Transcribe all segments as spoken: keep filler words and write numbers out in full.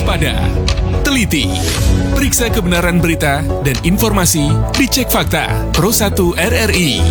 waspada, teliti, periksa kebenaran berita dan informasi di Cek Fakta Pro satu R R I.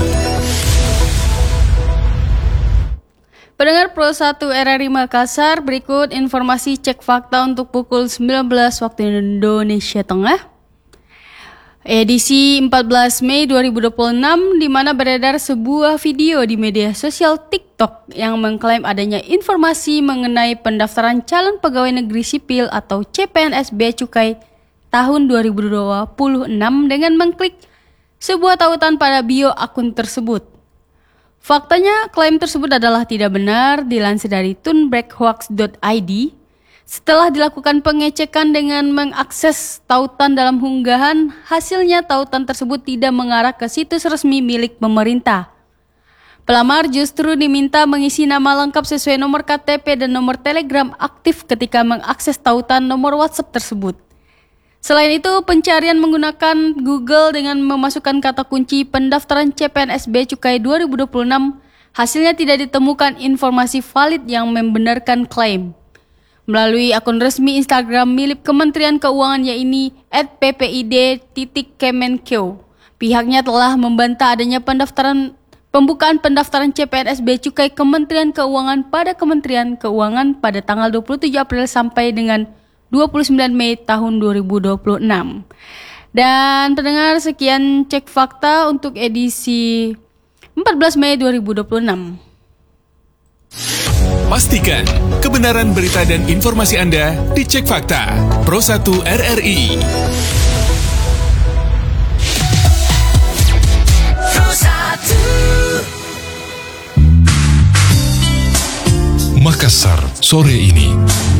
Pendengar Pro satu R R I Makassar, berikut informasi Cek Fakta untuk pukul sembilan belas waktu Indonesia Tengah. Edisi empat belas Mei dua ribu dua puluh enam, di mana beredar sebuah video di media sosial TikTok yang mengklaim adanya informasi mengenai pendaftaran calon pegawai negeri sipil atau C P N S Bea Cukai tahun dua ribu dua puluh enam dengan mengklik sebuah tautan pada bio akun tersebut. Faktanya, klaim tersebut adalah tidak benar, dilansir dari tunbreakhoax dot I D. Setelah dilakukan pengecekan dengan mengakses tautan dalam unggahan, hasilnya tautan tersebut tidak mengarah ke situs resmi milik pemerintah. Pelamar justru diminta mengisi nama lengkap sesuai nomor K T P dan nomor Telegram aktif ketika mengakses tautan nomor WhatsApp tersebut. Selain itu, pencarian menggunakan Google dengan memasukkan kata kunci pendaftaran C P N S Bea Cukai dua ribu dua puluh enam, hasilnya tidak ditemukan informasi valid yang membenarkan klaim. Melalui akun resmi Instagram milik Kementerian Keuangan yaitu et p p i d titik kemenkeu, pihaknya telah membantah adanya pendaftaran pembukaan pendaftaran C P N S Bea Cukai Kementerian Keuangan pada Kementerian Keuangan pada tanggal dua puluh tujuh April sampai dengan dua puluh sembilan Mei tahun dua ribu dua puluh enam. Dan pendengar, sekian Cek Fakta untuk edisi empat belas Mei dua ribu dua puluh enam. Pastikan kebenaran berita dan informasi Anda di Cek Fakta Pro satu R R I. Pro satu. Makassar sore ini.